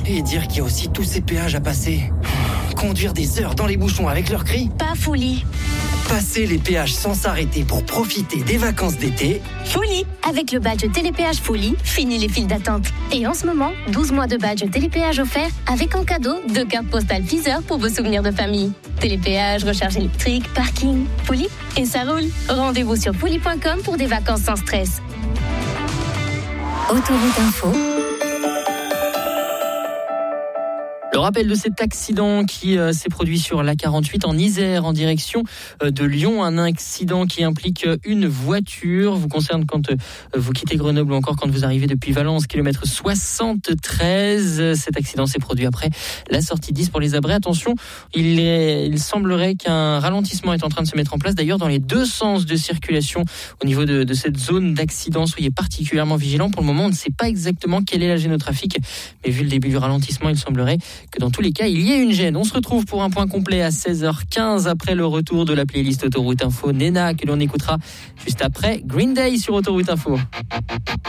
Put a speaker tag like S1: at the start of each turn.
S1: Et dire qu'il y a aussi tous ces péages à passer. Conduire des heures dans les bouchons avec leurs cris.
S2: Pas folie.
S1: Passer les péages sans s'arrêter pour profiter des vacances d'été.
S2: Folie. Avec le badge Télépéage Folie, fini les files d'attente. Et en ce moment, 12 mois de badge Télépéage offert avec en cadeau 2 cartes postales Deezer pour vos souvenirs de famille. Télépéage, recharge électrique, parking, Folie et ça roule. Rendez-vous sur folie.com pour des vacances sans stress. Autoroute Info.
S3: Le rappel de cet accident qui s'est produit sur l'A48 en Isère en direction de Lyon. Un accident qui implique une voiture. Vous concerne quand vous quittez Grenoble ou encore quand vous arrivez depuis Valence, kilomètre 73. Cet accident s'est produit après la sortie 10 pour les Abrets. Attention, il semblerait qu'un ralentissement est en train de se mettre en place. D'ailleurs, dans les deux sens de circulation au niveau de cette zone d'accident, soyez particulièrement vigilants. Pour le moment, on ne sait pas exactement quelle est la gêne au trafic. Mais vu le début du ralentissement, il semblerait que dans tous les cas, il y ait une gêne. On se retrouve pour un point complet à 16h15 après le retour de la playlist Autoroute Info Nena que l'on écoutera juste après Green Day sur Autoroute Info.